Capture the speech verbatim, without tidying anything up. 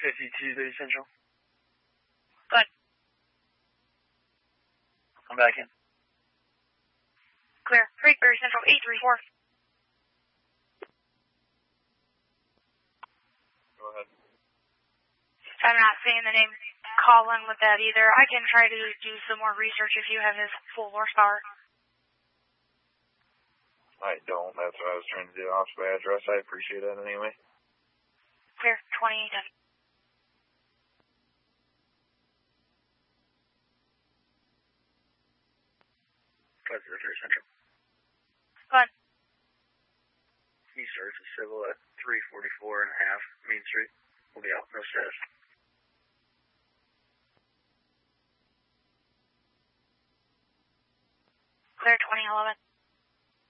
fifty-two thirty Central. Good. Come back in. Clear. Great Berry Central, eight three four. Go ahead. I'm not saying the name Colin with that either. I can try to do some more research if you have his full horsepower. I don't. That's what I was trying to do off by address. I appreciate that anyway. Clear. twenty-eight. five zero three Central. Go ahead. He starts a civil at three forty-four and a half Main Street. We'll be out. No status. Clear twenty eleven.